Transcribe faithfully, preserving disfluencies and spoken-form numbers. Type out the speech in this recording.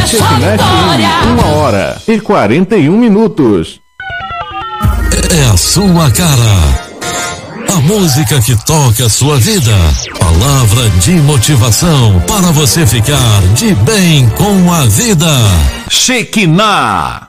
Shekinah F M, uma hora e quarenta e um minutos. É a sua cara. A música que toca a sua vida. Palavra de motivação para você ficar de bem com a vida. Shekinah.